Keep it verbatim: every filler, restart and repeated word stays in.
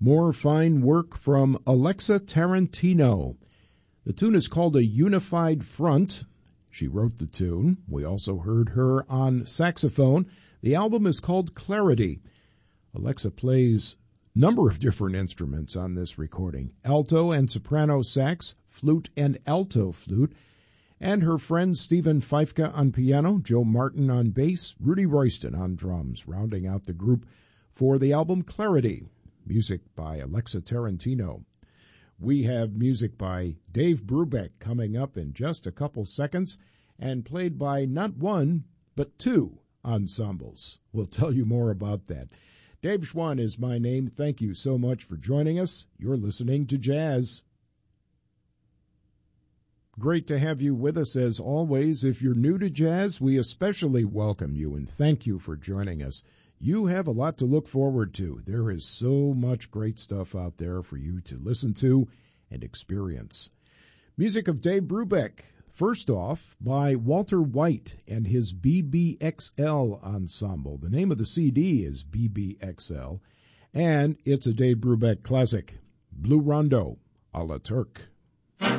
More fine work from Alexa Tarantino. The tune is called A Unified Front. She wrote the tune. We also heard her on saxophone. The album is called Clarity. Alexa plays a number of different instruments on this recording: alto and soprano sax, flute and alto flute, and her friend Stephen Feifke on piano, Joe Martin on bass, Rudy Royston on drums, rounding out the group for the album Clarity. Music by Alexa Tarantino. We have music by Dave Brubeck coming up in just a couple seconds, and played by not one, but two ensembles. We'll tell you more about that. Dave Schwann is my name. Thank you so much for joining us. You're listening to Jazz. Great to have you with us as always. If you're new to jazz, we especially welcome you and thank you for joining us. You have a lot to look forward to. There is so much great stuff out there for you to listen to and experience. Music of Dave Brubeck. First off, by Walter White and his B B X L Ensemble. The name of the C D is B B X L, and it's a Dave Brubeck classic, Blue Rondo, a la Turk.